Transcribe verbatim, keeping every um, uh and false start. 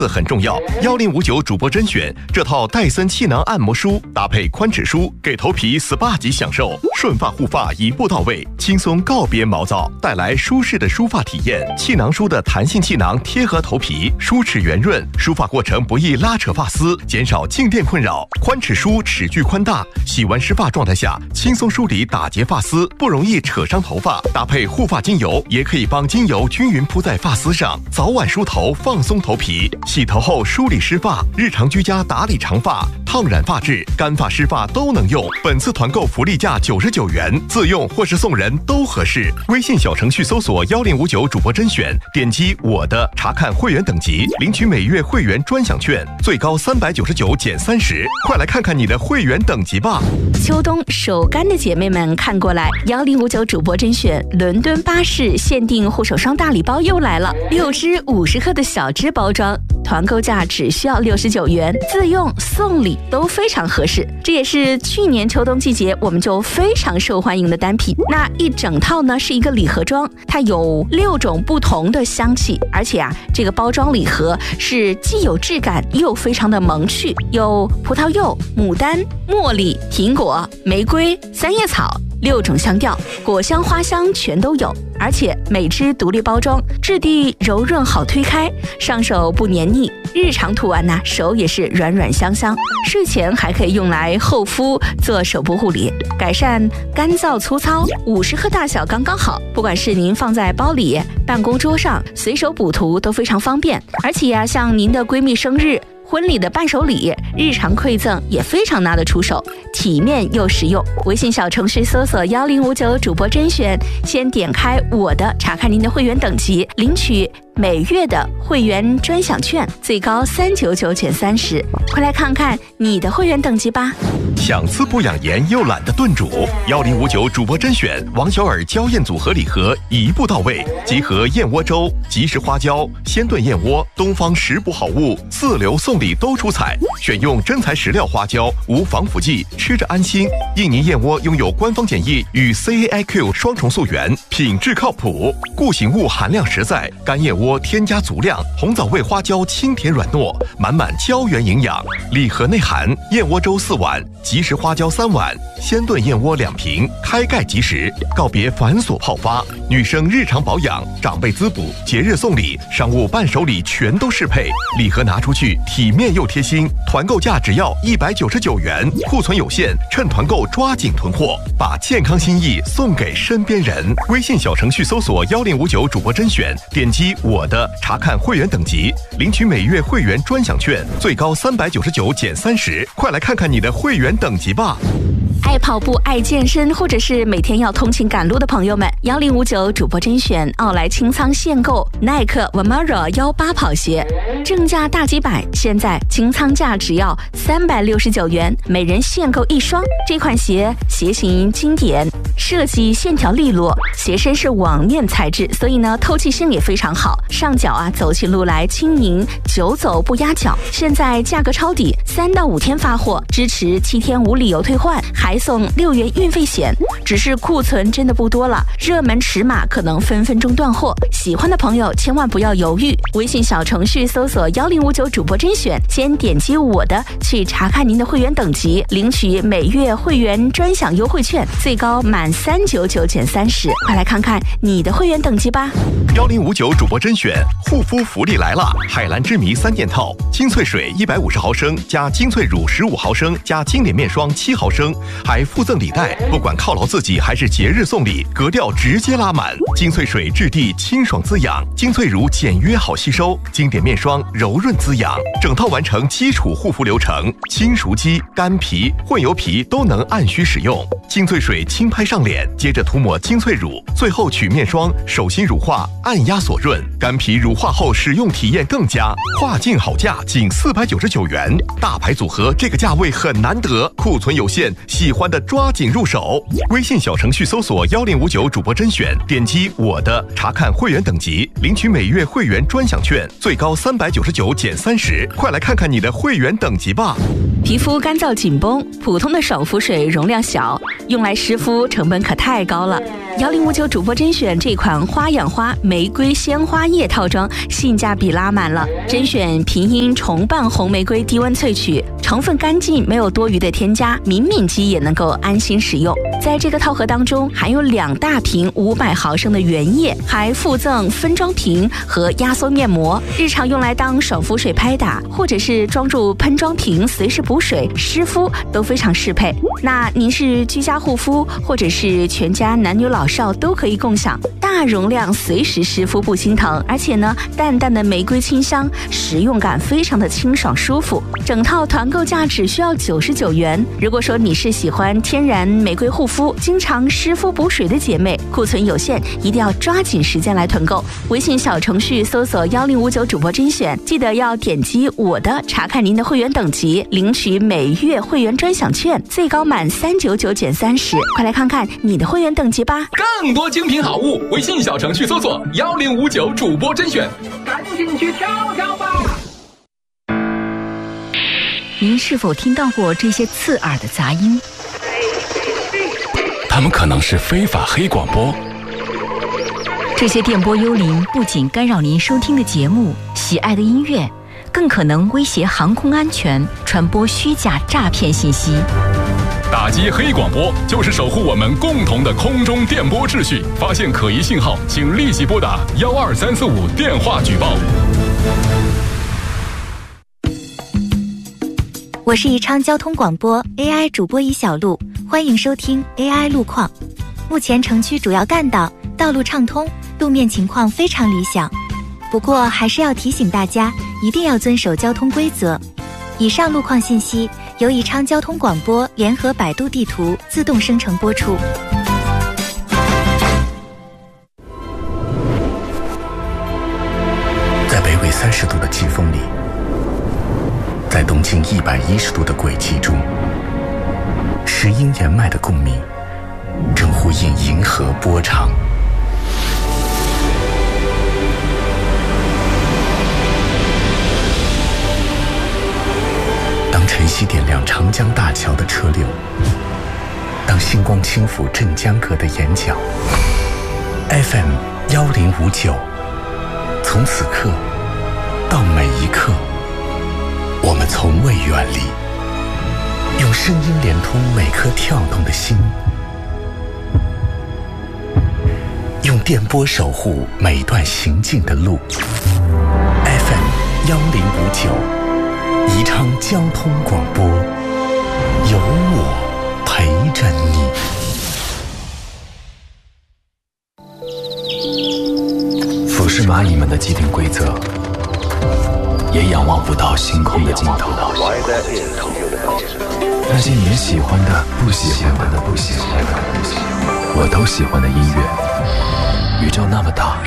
很重要。幺零五九主播甄选这套戴森气囊按摩梳搭配宽齿梳，给头皮 S P A 级享受，顺发护发一步到位，轻松告别毛躁，带来舒适的梳发体验。气囊梳的弹性气囊贴合头皮，梳齿圆润，梳发过程不易拉扯发丝，减少静电困扰。宽齿梳齿距宽大，洗完湿发状态下轻松梳理打结发丝，不容易扯伤头发。搭配护发精油，也可以帮精油均匀铺在发丝上，早晚梳头放松头皮。洗头后梳理湿发，日常居家打理长发，烫染发质、干发湿发都能用。本次团购福利价九十九元，自用或是送人都合适。微信小程序搜索幺零五九主播甄选，点击我的查看会员等级，领取每月会员专享券，最高三百九十九减三十。快来看看你的会员等级吧。 秋冬手干的姐妹们看过来，幺零五九主播甄选伦敦巴士限定护手霜大礼包又来了，六支五十克的小支包装，团购价只需要六十九元，自用送礼都非常合适。这也是去年秋冬季节我们就非常受欢迎的单品。那一整套呢是一个礼盒装，它有六种不同的香气，而且啊这个包装礼盒是既有质感又非常的萌趣，有葡萄柚、牡丹、茉莉、苹果、玫瑰、三叶草，六种香调，果香花香全都有，而且每支独立包装，质地柔润好推开，上手不黏腻，日常涂完呢、啊、手也是软软香香，睡前还可以用来厚敷做手部护理，改善干燥粗糙，五十克大小刚刚好，不管是您放在包里、办公桌上随手补涂都非常方便，而且呀、啊、像您的闺蜜生日、婚礼的伴手礼、日常馈赠也非常拿得出手，体面又实用。微信小程序搜索幺零五九主播甄选，先点开我的查看您的会员等级，领取每月的会员专享券，最高三百九十九减三十。快来看看你的会员等级吧。 想滋补养颜又懒得炖煮，幺零五九主播甄选王小尔娇燕组合礼盒一步到位，集合燕窝粥、即食花椒、鲜炖燕窝、东方食补好物，四流送礼都出彩。选用真材实料花椒，无防腐剂，吃着安心。印尼燕窝拥有官方检疫与 C A I Q 双重溯源，品质靠谱，固形物含量实在。干燕窝添加足量，红枣味花椒清甜软糯，满满胶原营养。礼盒内含燕窝粥四碗，即食花椒三碗，鲜炖燕窝两瓶，开盖即食，告别繁琐泡发。女生日常保养、长辈滋补、节日送礼、商务伴手礼全都适配。礼盒拿出去体面又贴心，团购价只要一百九十九元，库存有限，趁团购抓紧囤货，把健康心意送给身边人。微信小程序搜索幺零五九主播甄选，点击我的查看会员等级，领取每月会员专享券，最高三百九十九减三十。快来看看你的会员等级吧。 爱跑步、爱健身，或者是每天要通勤赶路的朋友们，幺零五九主播甄选奥莱清仓限购耐克 Vomero 幺八跑鞋，正价大几百，现在清仓价只要三百六十九元，每人限购一双。这款鞋鞋型经典，设计线条利落，鞋身是网面材质，所以呢透气性也非常好，上脚啊走起路来轻盈，久走不压脚。现在价格超抵，三到五天发货，支持七天无理由退换，还送六元运费险。只是库存真的不多了，热门尺码可能分分钟断货，喜欢的朋友千万不要犹豫。微信小程序搜索幺零五九主播甄选，先点击我的去查看您的会员等级，领取每月会员专享优惠券，最高满三百九十九减三十。快来看看你的会员等级吧。 幺零五九主播甄选护肤福利来了，海蓝之谜三件套，精粹水一百五十毫升加精粹乳十五毫升加经典面霜七毫升，还附赠礼袋，不管犒劳自己还是节日送礼，格调直接拉满。精粹水质地清爽滋养，精粹乳简约好吸收，经典面霜柔润滋养，整套完成基础护肤流程，轻熟肌、干皮、混油皮都能按需使用。精粹水轻拍上脸，接着涂抹精粹乳，最后取面霜，手心乳化，按压锁润，干皮乳化后使用体验更佳。跨境好价仅四百九十九元，大牌组合这个价位很难得，库存有限，喜欢的抓紧入手。微信小程序搜索幺零五九主播甄选，点击我的查看会员等级，领取每月会员专享券，最高三百九十九减三十。快来看看你的会员等级吧。 皮肤干燥紧绷，普通的爽肤水容量小，用来湿敷成本可太高了。幺零五九主播甄选这款花养花玫瑰鲜花液套装性价比拉满了，甄选平阴重瓣红玫瑰低温萃取，成分干净，没有多余的添加，敏敏肌也能够安心使用。在这个套盒当中，含有两大瓶五百毫升的原液，还附赠分装瓶和压缩面膜，日常用来当爽肤水拍打，或者是装入喷装瓶随时补水湿敷都非常适配。那您是居家护肤，或者是全家男女老少都可以共享，大容量随时湿敷不心疼，而且呢，淡淡的玫瑰清香，实用感非常的清爽舒服。整套团购价只需要九十九元。如果说你是喜欢天然玫瑰护肤，经常湿敷补水的姐妹，库存有限，一定要抓紧时间来团购。微信小程序搜索幺零五九主播甄选，记得要点击我的查看您的会员等级，领取每月会员专享券，最高满三九九减三十。快来看看你的会员等级吧！ 更多精品好物，微信小程序搜索幺零五九主播甄选， 赶紧去挑挑吧！ 您是否听到过这些刺耳的杂音？ 他们可能是非法黑广播。 这些电波幽灵不仅干扰您收听的节目、喜爱的音乐，更可能威胁航空安全，传播虚假诈骗信息。 打击黑广播就是守护我们共同的空中电波秩序。发现可疑信号，请立即拨打幺二三四五电话举报。 我是宜昌交通广播 A I 主播宜小璐，欢迎收听 A I 路况。目前城区主要干道道路畅通，路面情况非常理想。不过还是要提醒大家，一定要遵守交通规则。以上路况信息由宜昌交通广播联合百度地图自动生成播出。 在北纬三十度的季风里，在东经一百一十度的轨迹中，石英岩脉的共鸣正呼应银河波长。当晨曦点亮长江大桥的车流，当星光轻抚镇江阁的眼角 ，F M 幺零五九，从此刻到每一刻，我们从未远离，用声音连通每颗跳动的心，用电波守护每段行进的路。F M 幺零五九，宜昌交通广播，有我陪着你。 俯视蚂蚁们的既定规则，也仰望不到星空的尽头。那些你们喜欢的、不喜欢的、不喜欢的，我都喜欢的音乐。宇宙那么大，